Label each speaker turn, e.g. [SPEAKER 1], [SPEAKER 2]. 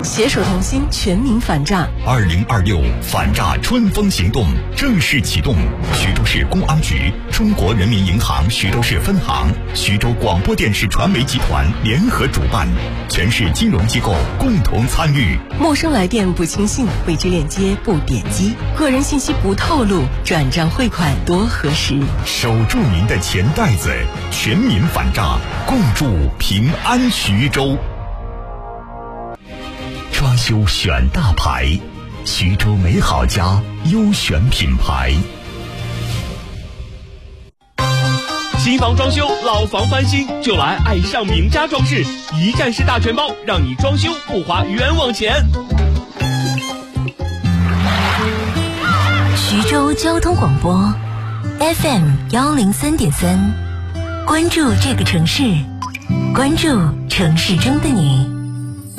[SPEAKER 1] 携手同心，全民反诈。
[SPEAKER 2] 2026反诈春风行动正式启动，徐州市公安局、中国人民银行徐州市分行、徐州广播电视传媒集团联合主办，全市金融机构共同参与。
[SPEAKER 1] 陌生来电不轻信，未知链接不点击，个人信息不透露，转账汇款多核实。
[SPEAKER 2] 守住您的钱袋子，全民反诈，共筑平安徐州。装修选大牌，徐州美好家优选品牌。
[SPEAKER 3] 新房装修，老房翻新，就来爱上名家装饰，一站式大全包，让你装修不花冤枉钱。
[SPEAKER 4] 徐州交通广播 FM103.3，关注这个城市，关注城市中的你。